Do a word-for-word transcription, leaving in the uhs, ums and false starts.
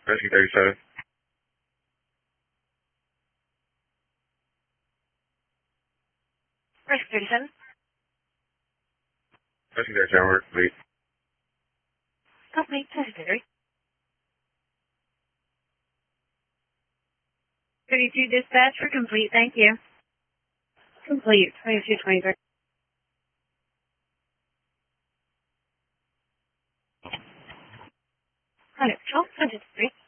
Rescue thirty-seven. Rescue thirty-seven. Rescue thirty-seven, we're complete. Complete. Necessary. thirty-two dispatch for complete. Thank you. Complete. twenty-two twenty-three. Control. twenty-three.